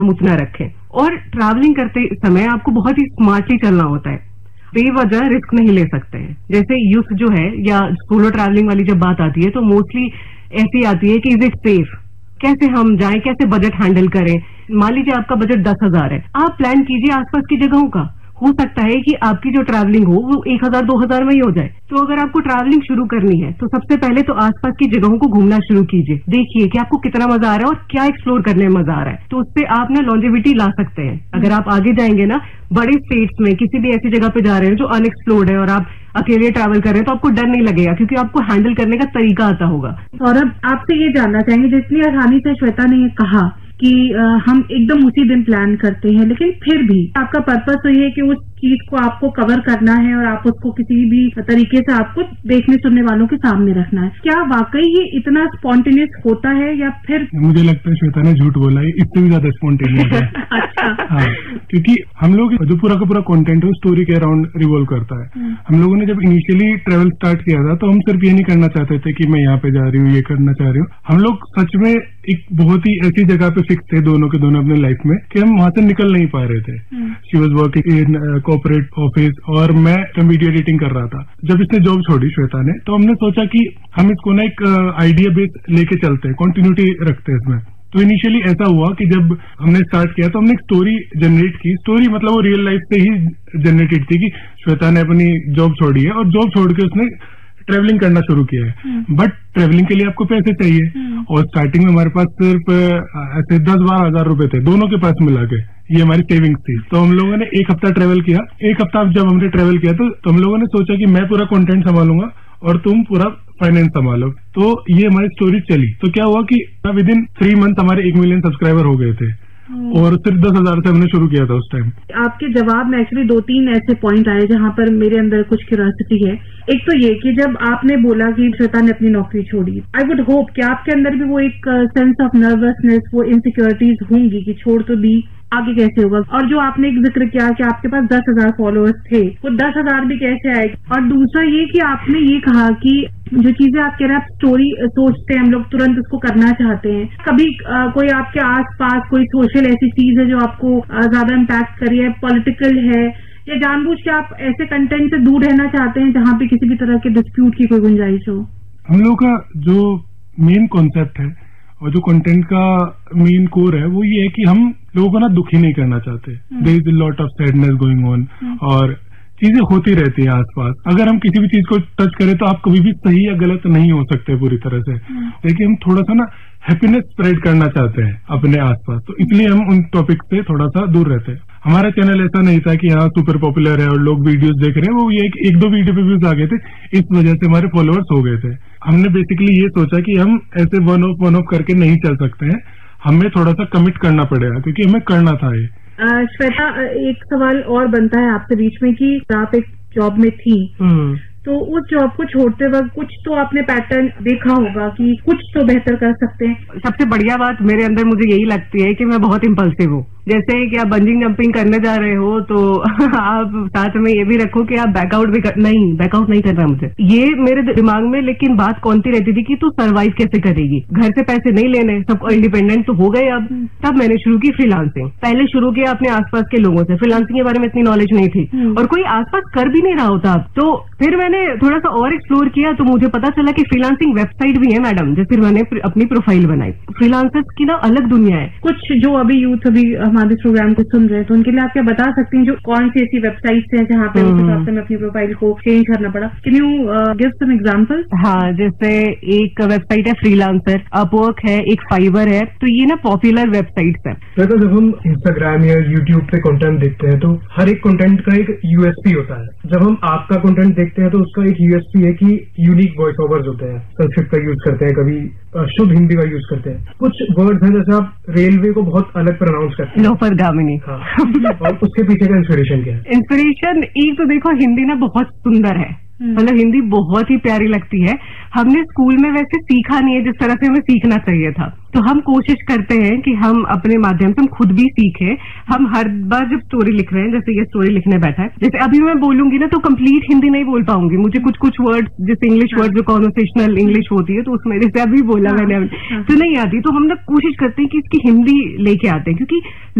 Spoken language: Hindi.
हम उतना रखें। और ट्रैवलिंग करते समय आपको बहुत ही स्मार्टली चलना होता है, बेवजह रिस्क नहीं ले सकते हैं। जैसे यूथ जो है या सोलो ट्रैवलिंग वाली जब बात आती है तो मोस्टली ऐसी आती है कि इज इट सेफ, कैसे हम जाएं, कैसे बजट हैंडल करें। मान लीजिए आपका बजट 10,000 है, आप प्लान कीजिए आसपास की जगहों का। हो सकता है कि आपकी जो ट्रैवलिंग हो वो 1,000-2,000 में ही हो जाए। तो अगर आपको ट्रैवलिंग शुरू करनी है तो सबसे पहले तो आसपास की जगहों को घूमना शुरू कीजिए, देखिए कि आपको कितना मजा आ रहा है और क्या एक्सप्लोर करने में मजा आ रहा है। तो उससे आप ना लॉन्जेविटी ला सकते हैं। अगर आप आगे जाएंगे ना बड़े स्टेट्स में किसी भी ऐसी जगह पे जा रहे हैं जो अनएक्सप्लोर्ड है और आप अकेले ट्रैवल कर रहे हैं तो आपको डर नहीं लगेगा, क्योंकि आपको हैंडल करने का तरीका आता होगा। सौरभ, आपसे ये जानना चाहेंगे, जितनी आसानी से श्वेता ने कहा कि हम एकदम उसी दिन प्लान करते हैं, लेकिन फिर भी आपका पर्पस तो ये है कि उस चीज को आपको कवर करना है और आप उसको किसी भी तरीके से आपको देखने सुनने वालों के सामने रखना है। क्या वाकई ये इतना स्पॉन्टेनियस होता है या फिर? मुझे लगता है श्वेता ने झूठ बोला है, इससे भी ज्यादा स्पॉन्टेनियस है। अच्छा। हाँ, क्योंकि हम लोग जो पूरा का पूरा कंटेंट है स्टोरी के अराउंड रिवॉल्व करता है। हम लोगों ने जब इनिशियली ट्रेवल स्टार्ट किया था तो हम सिर्फ ये नहीं करना चाहते थे कि मैं यहाँ पे जा रही हूँ, ये करना चाह रही हूँ। हम लोग सच में एक बहुत ही ऐसी जगह पे फिक्स थे दोनों के दोनों अपने लाइफ में कि हम वहां से निकल नहीं पा रहे थे। She was working in corporate office और मैं वीडियो एडिटिंग कर रहा था। जब इसने जॉब छोड़ी श्वेता ने, तो हमने सोचा कि हम इसको ना एक आइडिया बेस लेके चलते हैं, कंटिन्यूटी रखते हैं इसमें। तो इनिशियली ऐसा हुआ कि जब हमने स्टार्ट किया तो हमने एक स्टोरी जनरेट की। स्टोरी मतलब वो रियल लाइफ से ही जनरेटेड थी कि श्वेता ने अपनी जॉब छोड़ी है और जॉब छोड़ के उसने ट्रेवलिंग करना शुरू किया है। बट ट्रेवलिंग के लिए आपको पैसे चाहिए और स्टार्टिंग में हमारे पास सिर्फ ऐसे 10-12 हजार रुपए थे दोनों के पास मिला के, ये हमारी सेविंग्स थी। तो हम लोगों ने एक हफ्ता ट्रेवल किया। एक हफ्ता जब हमने ट्रेवल किया तो हम लोगों ने सोचा कि मैं पूरा कंटेंट संभालूंगा और तुम पूरा फाइनेंस संभालो। तो ये हमारी स्टोरी चली। तो क्या हुआ कि विद इन 3 मंथ हमारे 1 मिलियन सब्सक्राइबर हो गए थे और सिर्फ 10,000 से हमने शुरू किया था उस टाइम। आपके जवाब में एक्चुअली 2-3 ऐसे पॉइंट आए जहाँ पर मेरे अंदर कुछ क्यूरियोसिटी है। एक तो ये कि जब आपने बोला कि श्वेता ने अपनी नौकरी छोड़ी, आई वुड होप कि आपके अंदर भी वो एक सेंस ऑफ नर्वसनेस, वो इनसिक्योरिटीज होंगी कि छोड़ तो दी, आगे कैसे होगा। और जो आपने एक जिक्र किया कि आपके पास 10,000 फॉलोअर्स थे, वो 10,000 भी कैसे आए। और दूसरा ये कि आपने ये कहा कि जो चीजें आप कह रहे हैं, आप स्टोरी सोचते हैं, हम लोग तुरंत उसको करना चाहते हैं। कभी कोई आपके आसपास कोई सोशल ऐसी चीज है जो आपको ज्यादा इम्पैक्ट करी है, पॉलिटिकल है, या जानबूझ के आप ऐसे कंटेंट से दूर रहना चाहते हैं जहाँ पे किसी भी तरह के डिस्प्यूट की कोई गुंजाइश हो? हम लोग का जो मेन कॉन्सेप्ट है और जो कंटेंट का मेन कोर है वो ये है कि हम लोगों को ना दुखी नहीं करना चाहते। There is a lot of sadness going on और चीजें होती रहती है आसपास। अगर हम किसी भी चीज को टच करें तो आप कभी भी सही या गलत नहीं हो सकते पूरी तरह से, लेकिन हम थोड़ा सा ना हैप्पीनेस स्प्रेड करना चाहते हैं अपने आसपास। तो इसलिए हम उन टॉपिक से थोड़ा सा दूर रहते हैं। हमारा चैनल ऐसा नहीं था कि हाँ सुपर पॉपुलर है और लोग वीडियोस देख रहे हैं, वो ये एक दो वीडियो पे व्यूज आ गए थे, इस वजह से हमारे फॉलोअर्स हो गए थे। हमने बेसिकली ये सोचा कि हम ऐसे वन ऑफ करके नहीं चल सकते हैं, हमें थोड़ा सा कमिट करना पड़ेगा क्योंकि हमें करना था ये। श्वेता, एक सवाल और बनता है आपसे बीच में कि आप एक जॉब में थी, तो उस जॉब को छोड़ते वक्त कुछ तो आपने पैटर्न देखा होगा कि कुछ तो बेहतर कर सकते हैं। सबसे बढ़िया बात मेरे अंदर मुझे यही लगती है कि मैं बहुत इम्पल्सिव हूँ। जैसे कि आप बंजिंग जंपिंग करने जा रहे हो तो आप साथ में ये भी रखो कि आप बैकआउट भी बैकआउट नहीं करना मुझे, ये मेरे दिमाग में लेकिन बात कौन सी रहती थी कि तू सर्वाइव कैसे करेगी, घर से पैसे नहीं लेने, सब इंडिपेंडेंट तो हो गए अब। तब मैंने शुरू की फ्रीलांसिंग। पहले शुरू किया अपने आसपास के लोगों से, फ्रीलांसिंग के बारे में इतनी नॉलेज नहीं थी और कोई आसपास कर भी नहीं रहा होता। तो फिर मैंने थोड़ा सा और एक्सप्लोर किया तो मुझे पता चला कि फ्रीलांसिंग वेबसाइट भी है मैडम, जिस फिर मैंने अपनी प्रोफाइल बनाई। फ्रीलांसर्स की ना अलग दुनिया है। कुछ जो अभी यूथ अभी हमारे प्रोग्राम को सुन रहे हैं तो उनके लिए आप क्या बता सकती हैं जो कौन सी ऐसी वेबसाइट्स हैं जहाँ पे उस हिसाब से मैं अपनी प्रोफाइल को चेंज करना पड़ा? Can you give some example? हाँ, जैसे एक वेबसाइट है फ्रीलांसर, अपवर्क है, एक फाइवर है, तो ये ना पॉपुलर वेबसाइट्स है। तो जब हम इंस्टाग्राम या यूट्यूब पे कंटेंट देखते हैं तो हर एक कंटेंट का एक यूएसपी होता है। जब हम आपका कंटेंट देखते हैं तो उसका एक यूएसपी है कि यूनिक वॉइस ओवर्स होते हैं, संस्कृत का यूज करते हैं, कभी शुद्ध हिंदी का यूज करते हैं। कुछ वर्ड्स हैं जैसे आप रेलवे को बहुत अलग प्रोनाउंस करते हैं, लोफरगामिनी। हाँ। और उसके पीछे का इंस्पिरेशन क्या है? इंस्पिरेशन एक तो देखो, हिंदी ना बहुत सुंदर है, मतलब हिंदी बहुत ही प्यारी लगती है। हमने स्कूल में वैसे सीखा नहीं है जिस तरह से हमें सीखना चाहिए था, तो हम कोशिश करते हैं कि हम अपने माध्यम से हम खुद भी सीखें। हम हर बार जब स्टोरी लिख रहे हैं, जैसे ये स्टोरी लिखने बैठा है, जैसे अभी मैं बोलूंगी ना तो कंप्लीट हिंदी नहीं बोल पाऊंगी, मुझे कुछ वर्ड जैसे इंग्लिश वर्ड जो कॉन्वर्सेशनल इंग्लिश होती है तो उसमें जैसे अभी बोला मैंने तो नहीं आती, तो हम ना कोशिश करते हैं कि इसकी हिंदी लेके आते हैं, क्योंकि